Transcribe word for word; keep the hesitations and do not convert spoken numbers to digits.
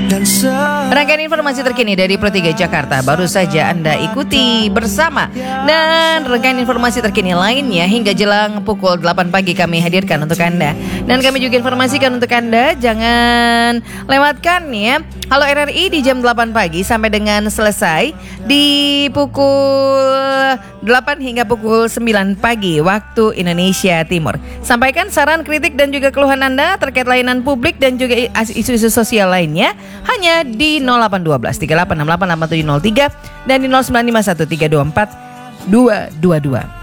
Rangkaian informasi terkini dari Pro tiga Jakarta baru saja Anda ikuti bersama. Dan rangkaian informasi terkini lainnya hingga jelang pukul delapan pagi kami hadirkan untuk Anda. Dan kami juga informasikan untuk Anda, jangan lewatkan ya Halo R R I di jam delapan pagi sampai dengan selesai di pukul delapan hingga pukul sembilan pagi waktu Indonesia Timur. Sampaikan saran, kritik dan juga keluhan Anda terkait layanan publik dan juga isu-isu sosial lainnya hanya di nol delapan satu dua tiga delapan enam delapan delapan tujuh nol tiga dan di nol sembilan lima satu tiga dua empat dua dua dua.